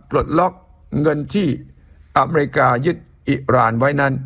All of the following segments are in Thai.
ปลดล็อกเงินที่อเมริกายึดอิหร่านไว้นั้น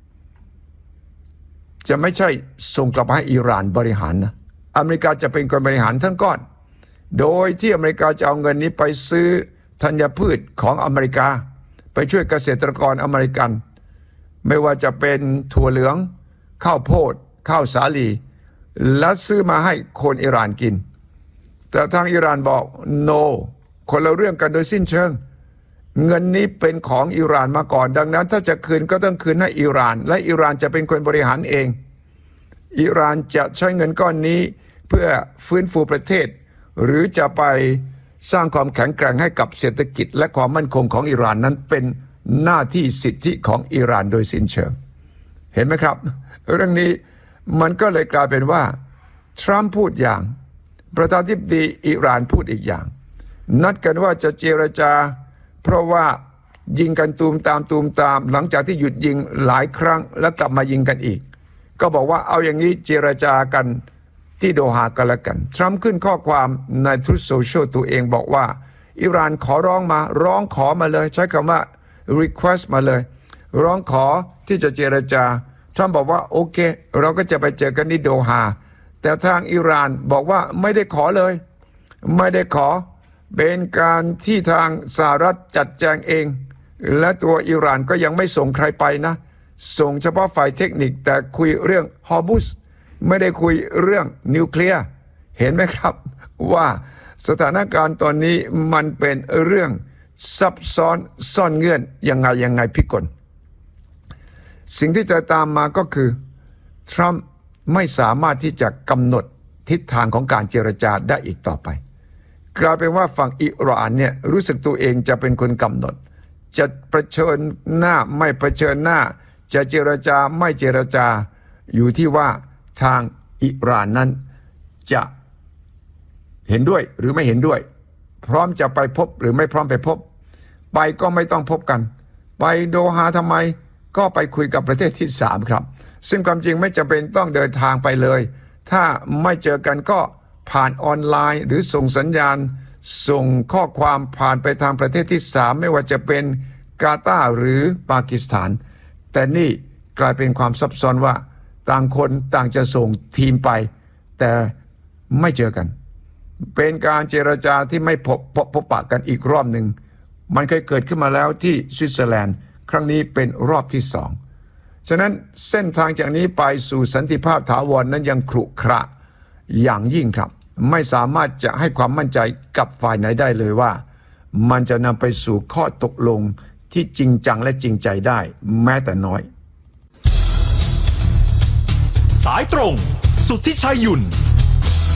จะไม่ใช่ส่งกลับให้อิหร่านบริหารนะอเมริกาจะเป็นคนบริหารทั้งก้อนโดยที่อเมริกาจะเอาเงินนี้ไปซื้อธัญพืชของอเมริกาไปช่วยเกษตรกรอเมริกันไม่ว่าจะเป็นถั่วเหลืองข้าวโพดข้าวสาลีและซื้อมาให้คนอิหร่านกินแต่ทางอิหร่านบอก no คนละเรื่องกันโดยสิ้นเชิงเงินนี้เป็นของอิหร่านมาก่อนดังนั้นถ้าจะคืนก็ต้องคืนให้อิหร่านและอิหร่านจะเป็นคนบริหารเองอิหร่านจะใช้เงินก้อนนี้เพื่อฟื้นฟูประเทศหรือจะไปสร้างความแข็งแกร่งให้กับเศรษฐกิจและความมั่นคงของอิหร่านนั้นเป็นหน้าที่สิทธิของอิหร่านโดยสิ้นเชิงเห็นไหมครับเรื่องนี้มันก็เลยกลายเป็นว่าทรัมป์พูดอย่างประธานาธิบดีอิหร่านพูดอีกอย่างนัดกันว่าจะเจรจาเพราะว่ายิงกันตูมตามหลังจากที่หยุดยิงหลายครั้งแล้วกลับมายิงกันอีกก็บอกว่าเอาอย่างนี้เจรจากันที่โดฮากันละกันทรัมป์ขึ้นข้อความใน Truth Social ตัวเองบอกว่าอิหร่านขอร้องขอมาเลยใช้คำว่า request มาเลยร้องขอที่จะเจรจาทรัมป์บอกว่าโอเคเราก็จะไปเจอกันที่โดฮาแต่ทางอิหร่านบอกว่าไม่ได้ขอเลยไม่ได้ขอเป็นการที่ทางสหรัฐจัดแจงเองและตัวอิหร่านก็ยังไม่ส่งใครไปนะส่งเฉพาะฝ่ายเทคนิคแต่คุยเรื่องฮอร์มุซไม่ได้คุยเรื่องนิวเคลียร์เห็นไหมครับว่าสถานการณ์ตอนนี้มันเป็นเรื่องซับซ้อนซ่อนเงื่อนยังไงพิกลสิ่งที่จะตามมาก็คือทรัมป์ไม่สามารถที่จะกำหนดทิศทางของการเจรจาได้อีกต่อไปกลายเป็นว่าฝั่งอิหร่านเนี่ยรู้สึกตัวเองจะเป็นคนกำหนดจะเผชิญหน้าไม่เผชิญหน้าจะเจรจาไม่เจรจาอยู่ที่ว่าทางอิหร่านนั้นจะเห็นด้วยหรือไม่เห็นด้วยพร้อมจะไปพบหรือไม่พร้อมไปพบไปก็ไม่ต้องพบกันไปโดฮาทำไมก็ไปคุยกับประเทศที่3ครับซึ่งความจริงไม่จำเป็นต้องเดินทางไปเลยถ้าไม่เจอกันก็ผ่านออนไลน์หรือส่งสัญญาณส่งข้อความผ่านไปทางประเทศที่3ไม่ว่าจะเป็นกาตาร์หรือปากีสถานแต่นี่กลายเป็นความซับซ้อนว่าต่างคนต่างจะส่งทีมไปแต่ไม่เจอกันเป็นการเจรจาที่ไม่พบปะกันอีกรอบหนึ่งมันเคยเกิดขึ้นมาแล้วที่สวิตเซอร์แลนด์ครั้งนี้เป็นรอบที่2ฉะนั้นเส้นทางจากนี้ไปสู่สันติภาพถาวรนั้นยังขรุขระอย่างยิ่งครับไม่สามารถจะให้ความมั่นใจกับฝ่ายไหนได้เลยว่ามันจะนำไปสู่ข้อตกลงที่จริงจังและจริงใจได้แม้แต่น้อยสายตรงสุทธิชัยหยุ่น